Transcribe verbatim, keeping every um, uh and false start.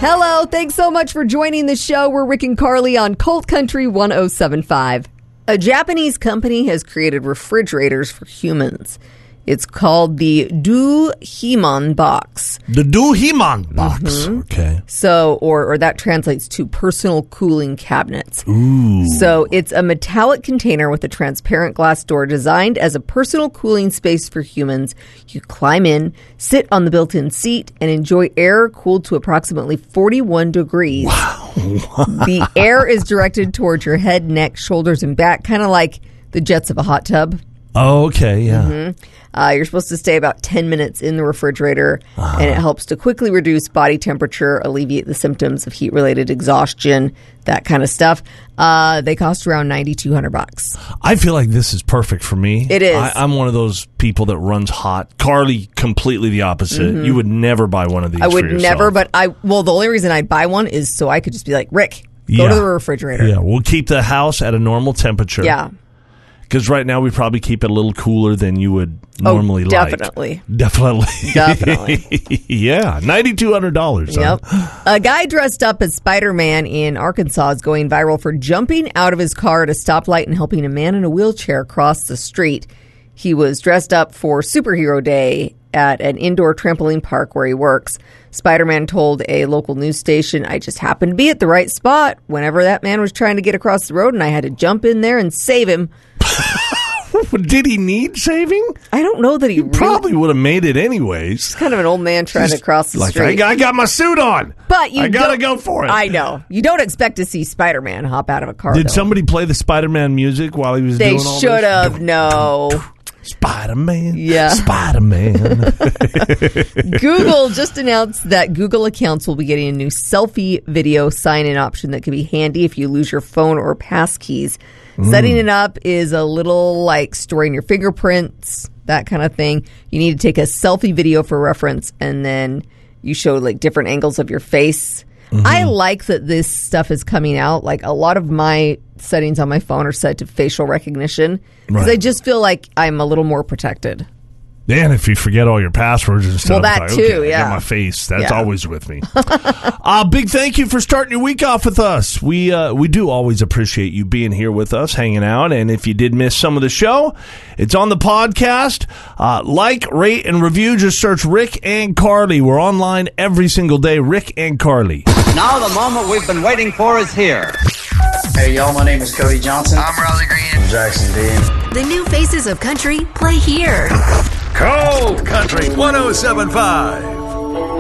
Hello, thanks so much for joining the show. We're Rick and Carly on Colt Country one oh seven point five. A Japanese company has created refrigerators for humans. It's called the Do-Himon box. The Do-Himon box. Mm-hmm. Okay. So, or or that translates to personal cooling cabinets. Ooh. So it's a metallic container with a transparent glass door designed as a personal cooling space for humans. You climb in, sit on the built-in seat, and enjoy air cooled to approximately forty-one degrees. Wow. The air is directed towards your head, neck, shoulders, and back, kind of like the jets of a hot tub. Oh, okay, yeah. Mm-hmm. Uh, you're supposed to stay about ten minutes in the refrigerator, uh-huh. and it helps to quickly reduce body temperature, alleviate the symptoms of heat-related exhaustion, that kind of stuff. Uh, they cost around nine thousand two hundred bucks. I feel like this is perfect for me. It is. I, I'm one of those people that runs hot. Carly, completely the opposite. Mm-hmm. You would never buy one of these. I would for never, but I. Well, the only reason I'd buy one is so I could just be like, Rick, go yeah. to the refrigerator. Yeah, we'll keep the house at a normal temperature. Yeah. Because right now we probably keep it a little cooler than you would normally oh, definitely. like. Definitely. Definitely. Yeah, nine thousand two hundred dollars. Yep. Huh? A guy dressed up as Spider-Man in Arkansas is going viral for jumping out of his car at a stoplight and helping a man in a wheelchair cross the street. He was dressed up for Superhero Day at an indoor trampoline park where he works. Spider-Man told a local news station, I just happened to be at the right spot whenever that man was trying to get across the road, and I had to jump in there and save him. Did he need saving? I don't know that he, he really, probably would have made it anyways. He's kind of an old man trying Just to cross the like, street. I, I got my suit on. But you I got to don't- go for it. I know. You don't expect to see Spider-Man hop out of a car. Did though. somebody play the Spider-Man music while he was They doing all this? They should have. No. Spider-Man. Yeah. Spider-Man. Google just announced that Google accounts will be getting a new selfie video sign-in option that could be handy if you lose your phone or passkeys. Mm. Setting it up is a little like storing your fingerprints, that kind of thing. You need to take a selfie video for reference, and then you show like different angles of your face. Mm-hmm. I like that this stuff is coming out. Like a lot of my settings on my phone are set to facial recognition because right. I just feel like I'm a little more protected. And if you forget all your passwords and stuff, well, that like, too, okay, yeah. I got my face. That's yeah. always with me. uh, big thank you for starting your week off with us. We uh, we do always appreciate you being here with us, hanging out. And if you did miss some of the show, it's on the podcast. Uh, like, rate, and review. Just search Rick and Carly. We're online every single day. Rick and Carly. Now the moment we've been waiting for is here. Hey, y'all, my name is Cody Johnson. I'm Raleigh Green. I'm Jackson Dean. The new faces of country play here. Cold Country one oh seven point five.